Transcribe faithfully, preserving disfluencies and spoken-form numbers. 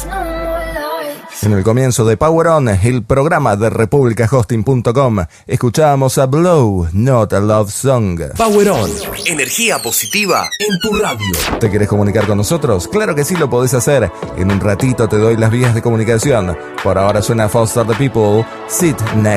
En el comienzo de Power On, el programa de República Hosting punto com, escuchábamos a Blow, Not a Love Song. Power On, energía positiva en tu radio. ¿Te querés comunicar con nosotros? Claro que sí, lo podés hacer. En un ratito te doy las vías de comunicación. Por ahora suena Foster the People, Sit Next.